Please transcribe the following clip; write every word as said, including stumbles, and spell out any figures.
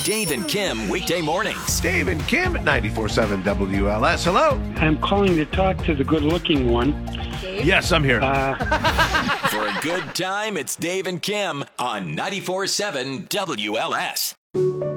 Dave and Kim weekday mornings. Dave and Kim at ninety-four point seven W L S. Hello. I'm calling to talk to the good-looking one. Dave? Yes, I'm here. Uh, For a good time, it's Dave and Kim on ninety-four point seven W L S.